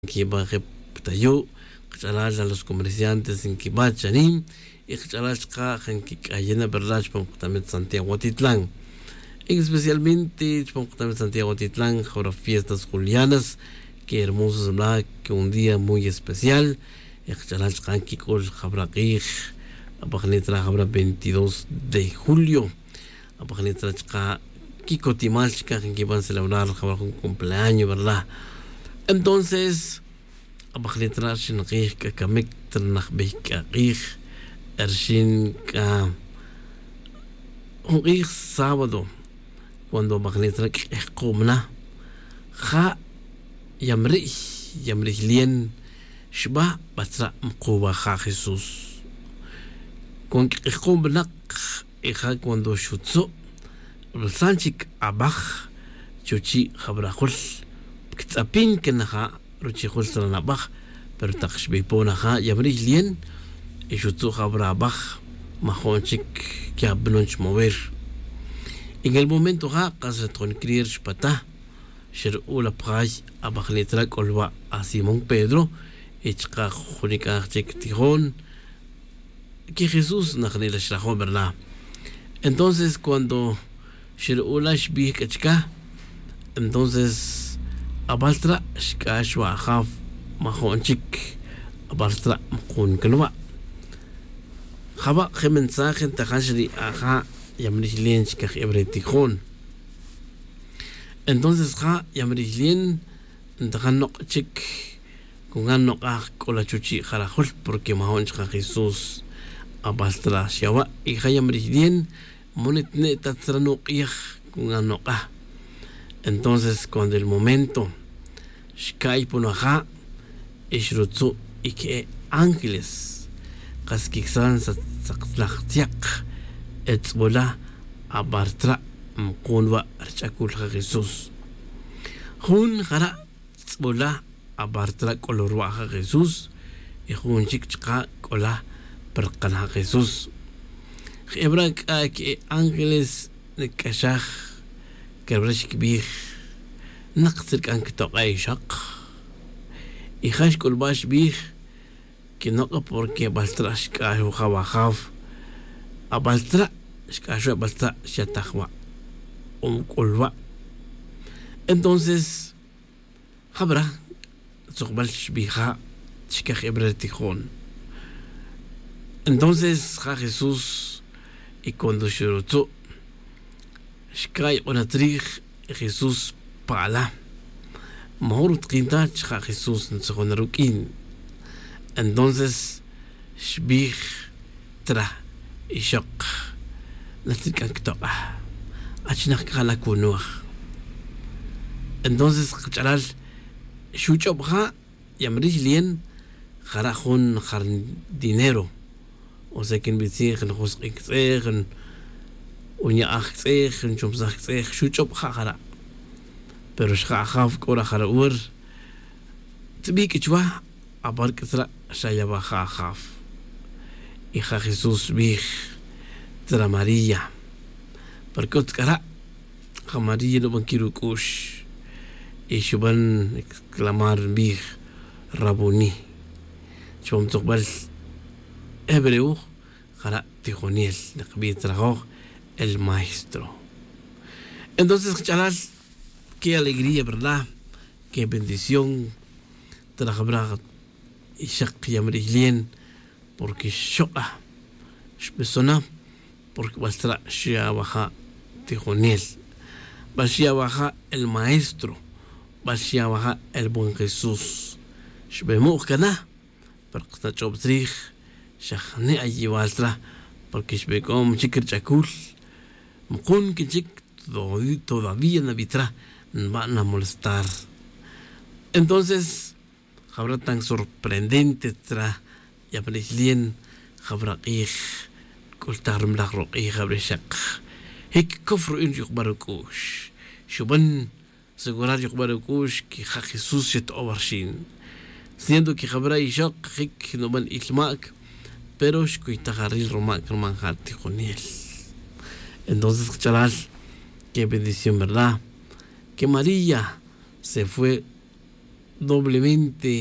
Kibaje Tayo, Kchalal a los comerciantes en Kibachanim, y Kchalal en Kikayena Berlach, Pamputamit Santiago Titlán. Especialmente Pamputamit Santiago Titlán, ahora fiestas julianas, que hermosos, ¿verdad? Que un día muy especial. Kchalal Kikol Jabraquij, Apajanitra Jabra 22 de julio. Apajanitra Kiko Timalchka, que van a celebrar un cumpleaños, ¿verdad? Entonces, abajletra shinqih ka kamek trnaqbih kaqih ershin ka un sábado cuando abajletra qomna ja yamri lien shba batra mquba ja Jesús con qomna ja cuando shutso sanchik abaj chuchi jabrajul Apin que naja ruchi hultra na baj pero takshbi po naja yamri lien y shutsu jabra baj majonchik que abnonch mover en el momento ja casa con crier spata sher ula pray abajletra kolwa a Simón Pedro ichqa junika chik tijón que Jesús najnela shrajó, ¿verdad? Entonces cuando sher ula shbi kachka entonces Abaltra shkashwa khaf majonchik abaltra mkun kanwa khaba mensaje tajashri aja yamrilien shkaj ebretijón. Entonces ja yamrilien ndaganok chik kunganok kola chuchi jarajul porque majonchka Jesús abaltra shawa y ja yamrilien monetne tatranok yaj kunganok. Entonces cuando el momento Shkai punaja ishrutsu y que ángeles kaskiksan saklachtiak etzbola abartra mkunwa archakul Jesús hun jara etzbola abartra kolorwa Jesús y hun chikchka kola perkana Jesús hebra que ángeles de kashaj كربلاش كبير نقتلك أنك تقاي شق يخاش كل باش بيخ كي نقب porque بالترا شكاشو خوا خاف أبالترا شكاشو بالترا شتخوا كل entonces خبرة تقبلش بيخا شكاخ إبرتيخون entonces خا Jesús y cuando shurutsu Shkai onatrij Jesús pala mahurut qintach ja Jesús nsonarukin entonces shbih tra ishaq natrikan ktoa achnak kala kunuah entonces qchalal shuchobja yamrij lien jarajun jar dinero o sea que bitzig njus qixeg unya axteg chum zaxteg shuchop khara pero shkha khaf kora khara ur tbik chwa abar kisra shayaba khaf hija Jesús big tra María porque kara María no bankiru kush y shuban exclamar big rabuni chum tqbal hebreu khara tijoniel naqbi trago el maestro. Entonces, chalal, qué alegría, ¿verdad? Qué bendición. Trabajar y shaq yamrilien porque shoa shbesona porque bastra shia baja tijoniel bashia baja el maestro bashia baja el buen Jesús shbemu kana porque chobtrij shahne allí bastra porque shbekom chikir chakul mkun que todavía navitra van a molestar. Entonces habrá tan sorprendente tra yabrelien habrá coltar mlagro habreshak hik kofro in yukbarukush shuban segurar yukbarukush que Jesús se tobarshin siendo que habrá ishak hik no van ilmak pero shkuitagaril romak manjati con él. Entonces, chalal, qué bendición, ¿verdad? Que María se fue doblemente